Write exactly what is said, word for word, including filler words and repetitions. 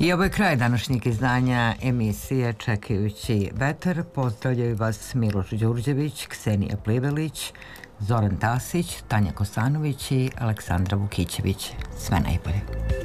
I ovo je kraj današnjeg izdanja emisije Čekajući vetar. Pozdravljaju vas Miloš Đurđević, Ksenija Plivelić, Zoran Tasić, Tanja Kosanović i Aleksandra Vukićević. Sve najbolje.